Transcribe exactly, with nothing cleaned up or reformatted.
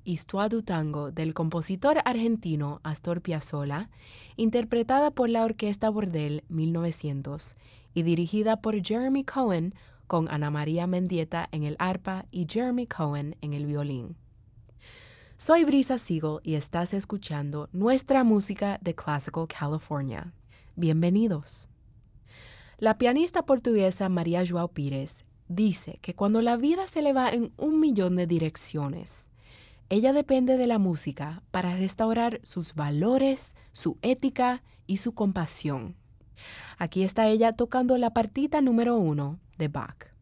Histoire du Tango del compositor argentino Astor Piazzolla, interpretada por la Orquesta Bordel mil novecientos y dirigida por Jeremy Cohen con Ana María Mendieta en el arpa y Jeremy Cohen en el violín. Soy Brisa Siegel y estás escuchando nuestra música de Classical California. Bienvenidos. La pianista portuguesa María João Pires dice que cuando la vida se le va en un millón de direcciones, ella depende de la música para restaurar sus valores, su ética y su compasión. Aquí está ella tocando la partita número uno de Bach.